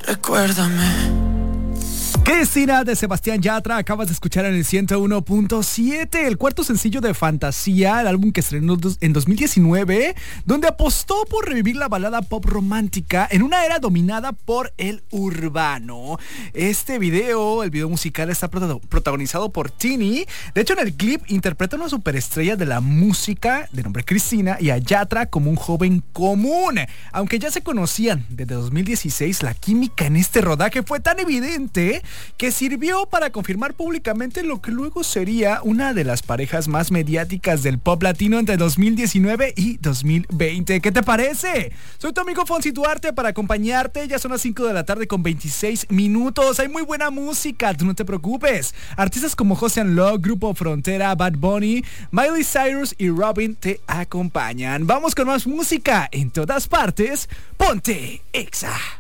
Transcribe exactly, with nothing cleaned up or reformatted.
Recuérdame. Cristina de Sebastián Yatra, acabas de escuchar en el ciento uno punto siete, el cuarto sencillo de Fantasía, el álbum que estrenó en dos mil diecinueve, donde apostó por revivir la balada pop romántica en una era dominada por el urbano. Este video, el video musical, está protagonizado por Tini. De hecho, en el clip interpreta a una superestrella de la música de nombre Cristina y a Yatra como un joven común. Aunque ya se conocían desde dos mil dieciséis, la química en este rodaje fue tan evidente que sirvió para confirmar públicamente lo que luego sería una de las parejas más mediáticas del pop latino entre dos mil diecinueve y dos mil veinte. ¿Qué te parece? Soy tu amigo Fonsi Duarte para acompañarte. Ya son las cinco de la tarde con veintiséis minutos. Hay muy buena música, tú no te preocupes. Artistas como José Love, Grupo Frontera, Bad Bunny, Miley Cyrus y Robin te acompañan. Vamos con más música en todas partes. Ponte Exa.